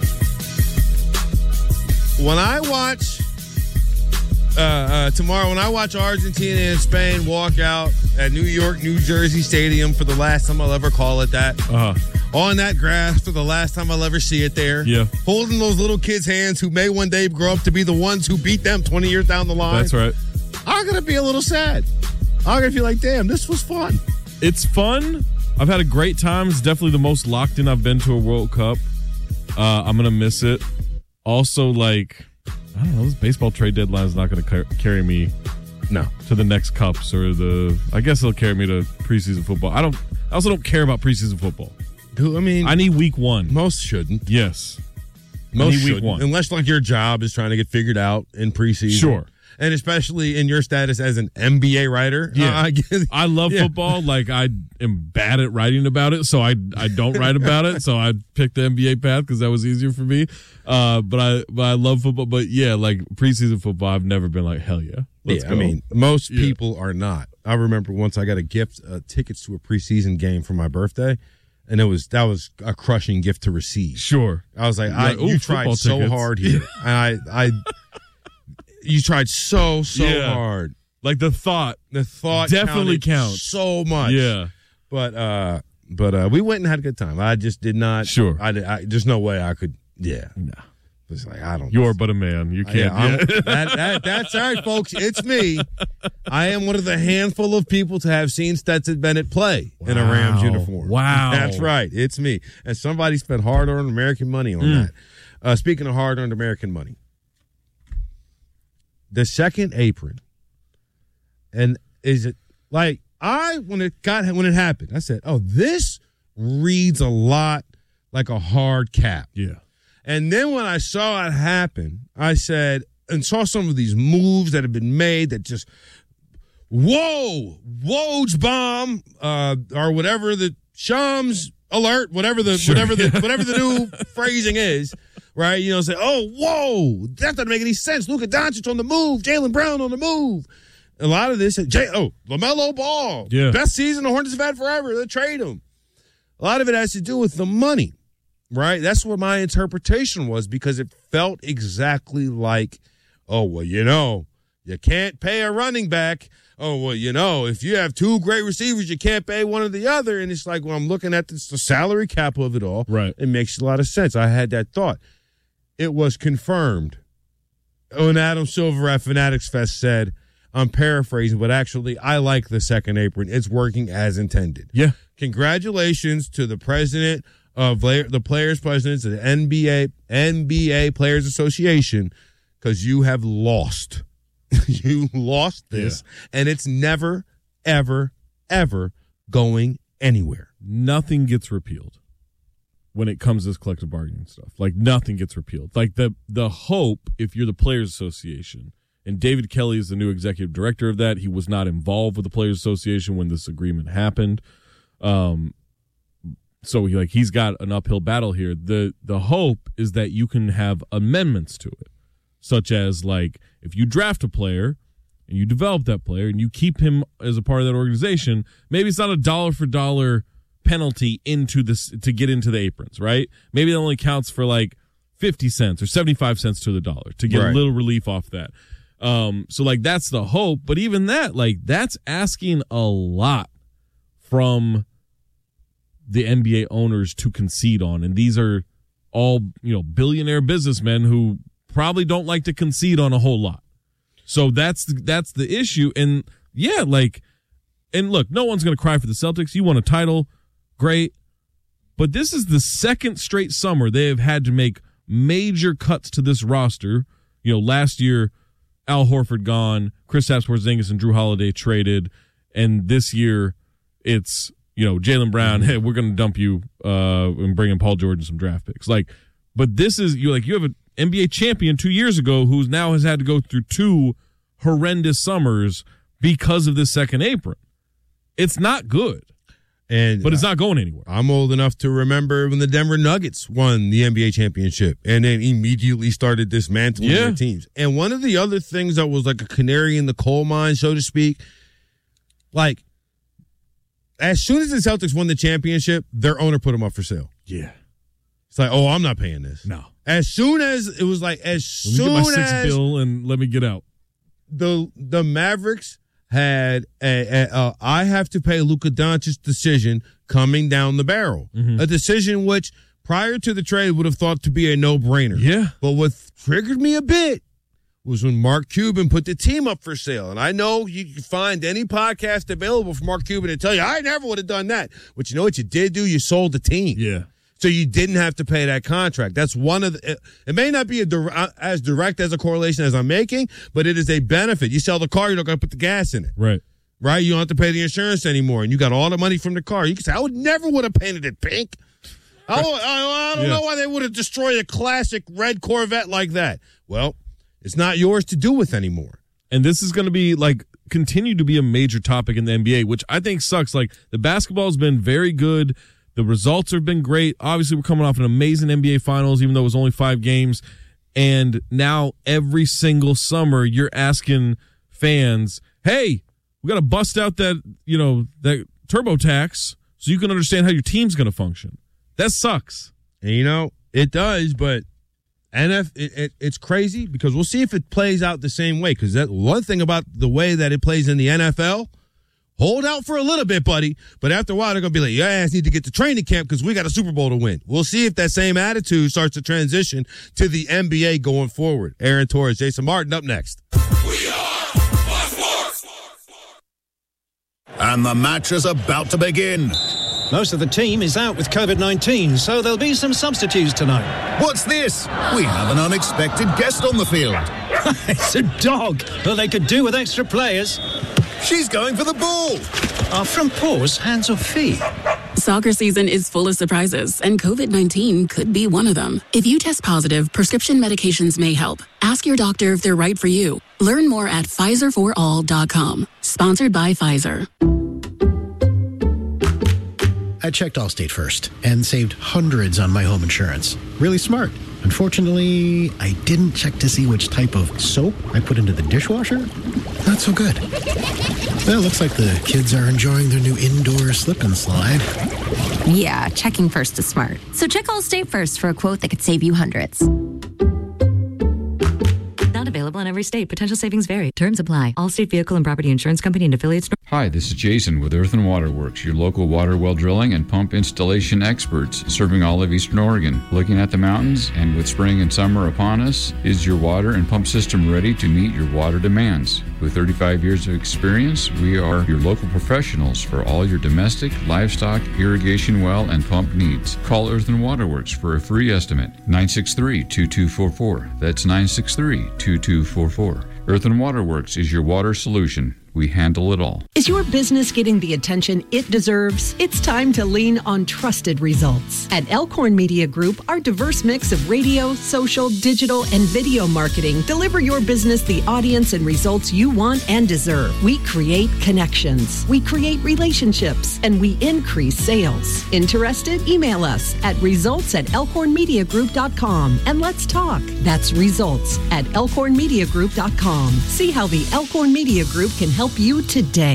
When I watch tomorrow, when I watch Argentina and Spain walk out at New York, New Jersey Stadium for the last time I'll ever call it that, on that grass for the last time I'll ever see it there, holding those little kids' hands who may one day grow up to be the ones who beat them 20 years down the line. That's right. I'm going to be a little sad. I'm going to feel like, damn, this was fun. It's fun. I've had a great time. It's definitely the most locked in I've been to a World Cup. I'm going to miss it. Also, like, I don't know, this baseball trade deadline is not going to carry me to the next cups or I guess it'll carry me to preseason football. I also don't care about preseason football. I mean, I need week one. Most shouldn't. Yes. Most week shouldn't. one. Unless like your job is trying to get figured out in preseason. Sure. And especially in your status as an NBA writer. Yeah. I love football. Like, I am bad at writing about it, so I don't write about it. So I picked the NBA path because that was easier for me. But I love football. But yeah, like preseason football, I've never been like, hell yeah. Let's go. I mean, most people are not. I remember once I got a gift, tickets to a preseason game for my birthday. And that was a crushing gift to receive. Sure. I was like, you tried so hard here. And you tried so hard. Like the thought definitely counts so much. Yeah. But we went and had a good time. I just did not. Sure. There's no way I could. Yeah. No. It's like, I don't. You're but a man. You can't. That's all right, folks. It's me. I am one of the handful of people to have seen Stetson Bennett play in a Rams uniform. Wow. That's right. It's me. And somebody spent hard-earned American money on that. Speaking of hard-earned American money, the second apron, and is it like when it happened, I said, oh, this reads a lot like a hard cap. Yeah. And then when I saw it happen, I said, and saw some of these moves that have been made that just, whoa, Woj bomb, or whatever the Shams alert, whatever the new phrasing is, right? You know, say, oh, whoa, that doesn't make any sense. Luka Doncic on the move, Jaylen Brown on the move. A lot of this, LaMelo Ball, best season the Hornets have had forever. They trade him. A lot of it has to do with the money. Right? That's what my interpretation was, because it felt exactly like, oh, well, you can't pay a running back. Oh, well, if you have two great receivers, you can't pay one or the other. And it's like, when I'm looking at the salary cap of it all, right, it makes a lot of sense. I had that thought. It was confirmed when Adam Silver at Fanatics Fest said, I'm paraphrasing, but actually, I like the second apron. It's working as intended. Yeah. Congratulations to the president of the players' presidents of the NBA Players Association, because you have lost. You lost this, and it's never, ever, ever going anywhere. Nothing gets repealed when it comes to this collective bargaining stuff. Like, nothing gets repealed. Like, the hope, if you're the Players Association, and David Kelly is the new executive director of that, he was not involved with the Players Association when this agreement happened. So he's got an uphill battle here. The hope is that you can have amendments to it, such as, like, if you draft a player and you develop that player and you keep him as a part of that organization, maybe it's not a dollar for dollar penalty into this to get into the aprons, right? Maybe it only counts for like 50 cents or 75 cents to the dollar to get a little relief off that. So like that's the hope, but even that, like that's asking a lot from the NBA owners to concede on, and these are all, billionaire businessmen who probably don't like to concede on a whole lot. So that's the issue. And yeah, and look, no one's going to cry for the Celtics. You won a title, great. But this is the second straight summer they have had to make major cuts to this roster. Last year, Al Horford gone, Kristaps Porzingis and Drew Holiday traded, and this year it's, Jaylen Brown, hey, we're going to dump you and bring in Paul George and some draft picks. But this is, you have an NBA champion 2 years ago who now has had to go through 2 horrendous summers because of this second apron. It's not good. But it's not going anywhere. I'm old enough to remember when the Denver Nuggets won the NBA championship and then immediately started dismantling their teams. And one of the other things that was like a canary in the coal mine, so to speak, as soon as the Celtics won the championship, their owner put them up for sale. Yeah. It's like, oh, I'm not paying this. No. As soon as it was like, let me get my $6 bill and let me get out. The Mavericks had I have to pay Luka Doncic's decision coming down the barrel. Mm-hmm. A decision which prior to the trade would have thought to be a no-brainer. Yeah. But what triggered me a bit was when Mark Cuban put the team up for sale. And I know you can find any podcast available for Mark Cuban to tell you, I never would have done that. But you know what you did do? You sold the team. Yeah. So you didn't have to pay that contract. That's one of the, it may not be as direct as a correlation as I'm making, but it is a benefit. You sell the car, you're not going to put the gas in it. Right. Right? You don't have to pay the insurance anymore, and you got all the money from the car. You can say, I never would have painted it pink. I don't know why they would have destroyed a classic red Corvette like that. Well, it's not yours to do with anymore. And this is going to be continue to be a major topic in the NBA, which I think sucks. The basketball has been very good. The results have been great. Obviously, we're coming off an amazing NBA Finals, even though it was only 5 games. And now every single summer, you're asking fans, hey, we got to bust out that TurboTax so you can understand how your team's going to function. That sucks. And, it does, but it's crazy because we'll see if it plays out the same way. Because that one thing about the way that it plays in the NFL, hold out for a little bit, buddy. But after a while, they're going to be like, your ass need to get to training camp because we got a Super Bowl to win. We'll see if that same attitude starts to transition to the NBA going forward. Aaron Torres, Jason Martin up next. We are Fox Sports. And the match is about to begin. Most of the team is out with COVID-19, so there'll be some substitutes tonight. What's this? We have an unexpected guest on the field. It's a dog, but they could do with extra players. She's going for the ball. Are front paws hands or feet? Soccer season is full of surprises, and COVID-19 could be one of them. If you test positive, prescription medications may help. Ask your doctor if they're right for you. Learn more at PfizerForAll.com. Sponsored by Pfizer. I checked Allstate first and saved hundreds on my home insurance. Really smart. Unfortunately, I didn't check to see which type of soap I put into the dishwasher. Not so good. Well, it looks like the kids are enjoying their new indoor slip and slide. Yeah, checking first is smart. So check Allstate first for a quote that could save you hundreds. Not available in every state. Potential savings vary. Terms apply. Allstate Vehicle and Property Insurance Company and affiliates. Hi, this is Jason with Earth and Water Works, your local water well drilling and pump installation experts serving all of Eastern Oregon. Looking at the mountains and with spring and summer upon us, is your water and pump system ready to meet your water demands? With 35 years of experience, we are your local professionals for all your domestic, livestock, irrigation well, and pump needs. Call Earth and Water Works for a free estimate. 963-2244. That's 963-2244. Earth and Water Works is your water solution. We handle it all. Is your business getting the attention it deserves? It's time to lean on trusted results. At Elkhorn Media Group, our diverse mix of radio, social, digital, and video marketing deliver your business the audience and results you want and deserve. We create connections, we create relationships, and we increase sales. Interested? Email us at results@elkhornmediagroup.com and let's talk. That's results@elkhornmediagroup.com. See how the Elkhorn Media Group can help you today.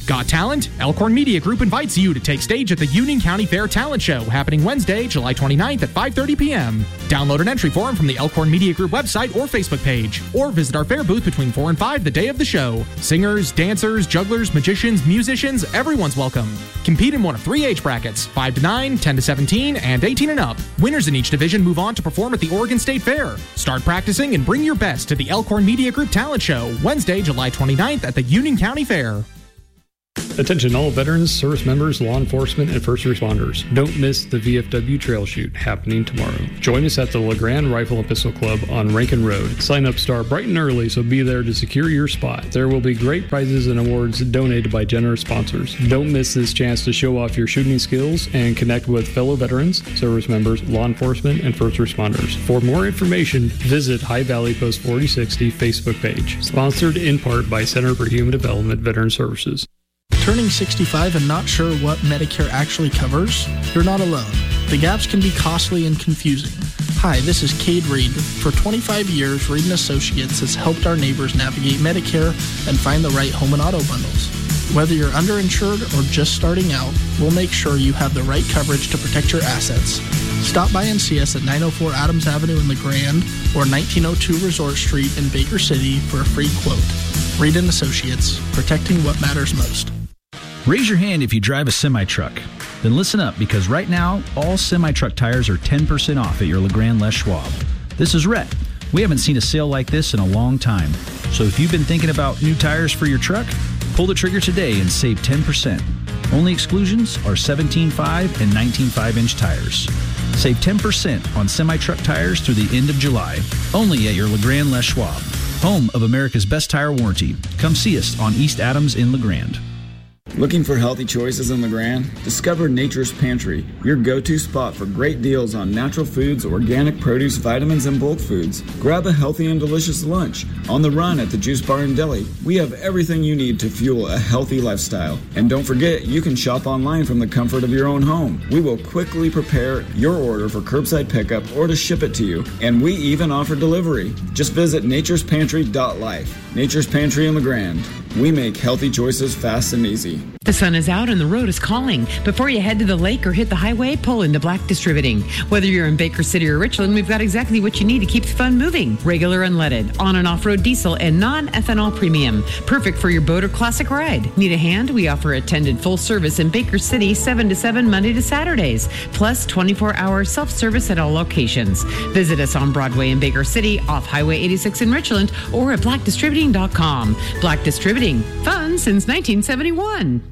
Got talent? Elkhorn Media Group invites you to take stage at the Union County Fair Talent Show happening Wednesday, July 29th at 5:30 p.m. Download an entry form from the Elkhorn Media Group website or Facebook page, or visit our fair booth between 4 and 5 the day of the show. Singers, dancers, jugglers, magicians, musicians, everyone's welcome. Compete in one of 3 age brackets, 5 to 9, 10 to 17, and 18 and up. Winners in each division move on to perform at the Oregon State Fair. Start practicing and bring your best to the Elkhorn Media Group Talent Show, Wednesday, July 29th at the Union County Fair. Attention all veterans, service members, law enforcement, and first responders. Don't miss the VFW Trail Shoot happening tomorrow. Join us at the LeGrand Rifle and Pistol Club on Rankin Road. Sign-ups start bright and early, so be there to secure your spot. There will be great prizes and awards donated by generous sponsors. Don't miss this chance to show off your shooting skills and connect with fellow veterans, service members, law enforcement, and first responders. For more information, visit High Valley Post 4060 Facebook page. Sponsored in part by Center for Human Development Veteran Services. Turning 65 and not sure what Medicare actually covers? You're not alone. The gaps can be costly and confusing. Hi, this is Cade Reed. For 25 years, Reed & Associates has helped our neighbors navigate Medicare and find the right home and auto bundles. Whether you're underinsured or just starting out, we'll make sure you have the right coverage to protect your assets. Stop by and see us at 904 Adams Avenue in LeGrand or 1902 Resort Street in Baker City for a free quote. Reed & Associates, protecting what matters most. Raise your hand if you drive a semi-truck. Then listen up, because right now, all semi-truck tires are 10% off at your LeGrand Les Schwab. This is Rhett. We haven't seen a sale like this in a long time. So if you've been thinking about new tires for your truck, pull the trigger today and save 10%. Only exclusions are 17.5 and 19.5-inch tires. Save 10% on semi-truck tires through the end of July. Only at your LeGrand Les Schwab, home of America's best tire warranty. Come see us on East Adams in LeGrand. Looking for healthy choices in LeGrand? Discover Nature's Pantry, your go-to spot for great deals on natural foods, organic produce, vitamins, and bulk foods. Grab a healthy and delicious lunch. On the run at the Juice Bar and Deli, we have everything you need to fuel a healthy lifestyle. And don't forget, you can shop online from the comfort of your own home. We will quickly prepare your order for curbside pickup or to ship it to you. And we even offer delivery. Just visit naturespantry.life. Nature's Pantry in LeGrand. We make healthy choices fast and easy. The sun is out and the road is calling. Before you head to the lake or hit the highway, pull into Black Distributing. Whether you're in Baker City or Richland, we've got exactly what you need to keep the fun moving. Regular unleaded, on and off-road diesel, and non-ethanol premium. Perfect for your boat or classic ride. Need a hand? We offer attended full service in Baker City 7 to 7 Monday to Saturdays, plus 24-hour self-service at all locations. Visit us on Broadway in Baker City, off Highway 86 in Richland, or at blackdistributing.com. Black Distributing, fun since 1971.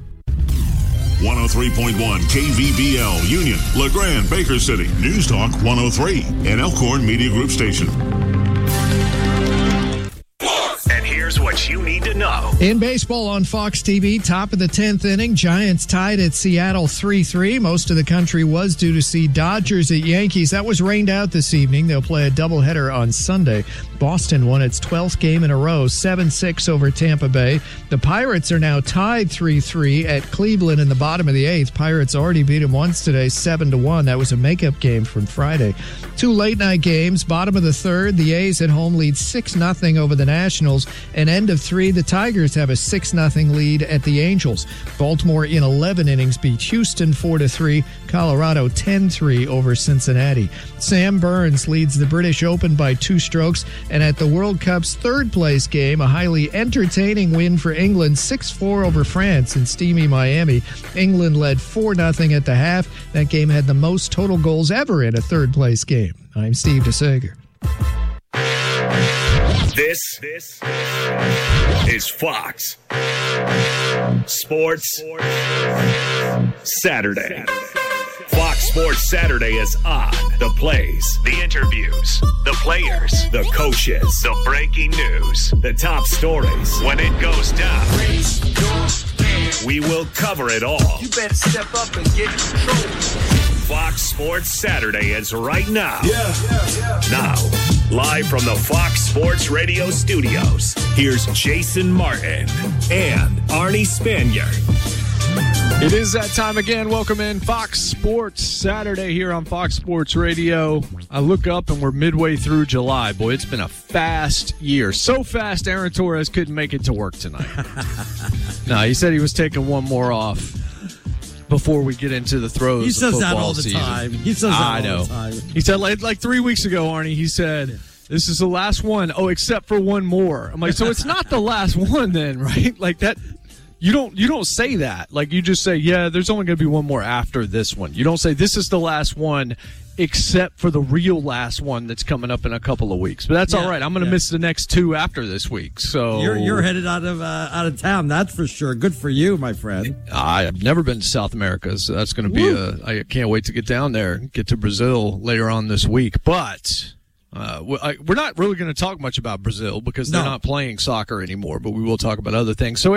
103.1 KVBL, Union, LeGrand, Baker City, News Talk 103, an Elkhorn Media Group station. And here's what you need to know. In baseball on Fox TV, top of the 10th inning, Giants tied at Seattle 3-3. Most of the country was due to see Dodgers at Yankees. That was rained out this evening. They'll play a doubleheader on Sunday. Boston won its 12th game in a row, 7-6 over Tampa Bay. The Pirates are now tied 3-3 at Cleveland in the bottom of the 8th. Pirates already beat them once today, 7-1. That was a makeup game from Friday. 2 late-night games. Bottom of the 3rd, the A's at home lead 6-0 over the Nationals. And end of 3, the Tigers have a 6-0 lead at the Angels. Baltimore in 11 innings beat Houston 4-3. Colorado 10-3 over Cincinnati. Sam Burns leads the British Open by 2 strokes. And at the World Cup's third-place game, a highly entertaining win for England, 6-4 over France in steamy Miami. England led 4-0 at the half. That game had the most total goals ever in a third-place game. I'm Steve DeSager. This is Fox Sports Saturday. Fox Sports Saturday is on. The plays, the interviews, the players, the coaches, the breaking news, the top stories. When it goes down, we will cover it all. You better step up and get control. Fox Sports Saturday is right now. Now, live from the Fox Sports Radio studios, here's Jason Martin and Arnie Spanier. It is that time again. Welcome in Fox Sports Saturday here on Fox Sports Radio. I look up and we're midway through July. Boy, it's been a fast year. So fast, Aaron Torres couldn't make it to work tonight. No, he said he was taking one more off before we get into the throes he says of football that all the season. time. He says that all the time. He said like 3 weeks ago, Arnie, he said, this is the last one. Oh, except for one more. I'm like, so it's not the last one then, right? Like that. You don't say that. Like, you just say, yeah, there's only going to be one more after this one. You don't say this is the last one except for the real last one that's coming up in a couple of weeks. But that's all right. I'm going to miss the next two after this week. So you're headed out of town. That's for sure. Good for you, my friend. I've never been to South America, so that's going to be I can't wait to get down there and get to Brazil later on this week. But we're not really going to talk much about Brazil because they're not playing soccer anymore, but we will talk about other things. So